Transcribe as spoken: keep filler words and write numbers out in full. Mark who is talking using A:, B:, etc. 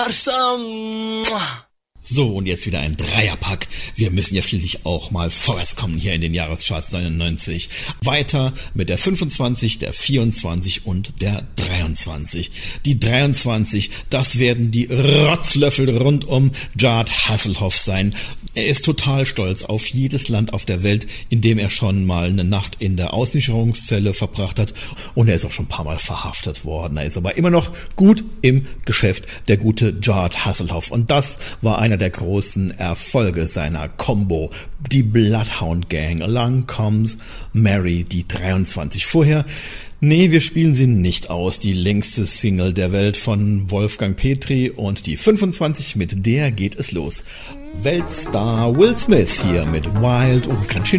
A: So, und jetzt wieder ein Dreierpack. Wir müssen ja schließlich auch mal vorwärts kommen hier in den Jahrescharts neunundneunzig. Weiter mit der fünfundzwanzig, der vierundzwanzig und der dreiundzwanzig. Die dreiundzwanzig, das werden die Rotzlöffel rund um Jard Hasselhoff sein. Er ist total stolz auf jedes Land auf der Welt, in dem er schon mal eine Nacht in der Auslieferungszelle verbracht hat. Und er ist auch schon ein paar Mal verhaftet worden. Er ist aber immer noch gut im Geschäft, der gute Jard Hasselhoff. Und das war einer der großen Erfolge seiner Combo. Die Bloodhound Gang. Along Comes Mary, die dreiundzwanzig. Vorher, nee, wir spielen sie nicht aus. Die längste Single der Welt von Wolfgang Petri. Und die fünfundzwanzig, mit der geht es los. Weltstar Will Smith hier mit Wild und ganz schön